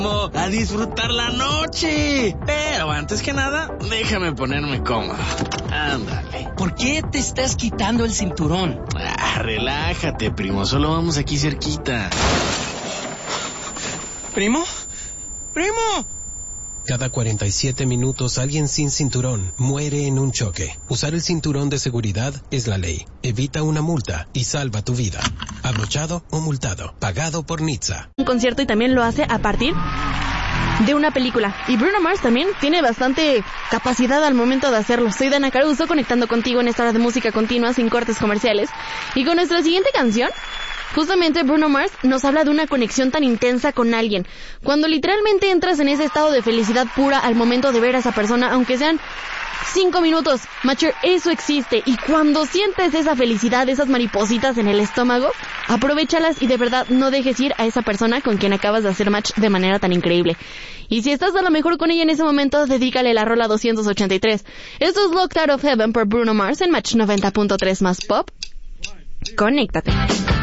a disfrutar la noche. Pero antes que nada, déjame ponerme cómodo. Ándale. ¿Por qué te estás quitando el cinturón? Relájate, primo. Solo vamos aquí cerquita. ¿Primo? ¡Primo! Cada 47 minutos alguien sin cinturón muere en un choque. Usar el cinturón de seguridad es la ley. Evita una multa y salva tu vida. Abrochado o multado. Pagado por NHTSA. Un concierto y también lo hace a partir de una película. Y Bruno Mars también tiene bastante capacidad al momento de hacerlo. Soy Dana Caruso, conectando contigo en esta hora de música continua sin cortes comerciales. Y con nuestra siguiente canción, justamente Bruno Mars nos habla de una conexión tan intensa con alguien. Cuando literalmente entras en ese estado de felicidad pura al momento de ver a esa persona, aunque sean 5 minutos, Macher, eso existe. Y cuando sientes esa felicidad, esas maripositas en el estómago, aprovéchalas y de verdad no dejes ir a esa persona con quien acabas de hacer match de manera tan increíble. Y si estás a lo mejor con ella en ese momento, dedícale la rola 283. Esto es Locked Out of Heaven por Bruno Mars en Match 90.3 más Pop. Conéctate.